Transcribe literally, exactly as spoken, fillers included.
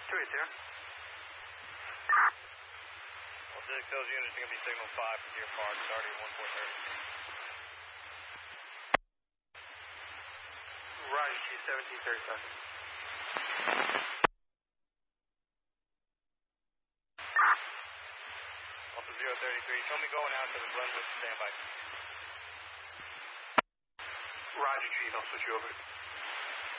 two eight zero. Well, Dick, those units are going to be signal five for Deer Park, starting at one four thirty. Roger, Chief, seventeen thirty-seven. Alpha zero thirty-three, show me going out to the Glenwood standby. Roger, Chief, I'll switch you over.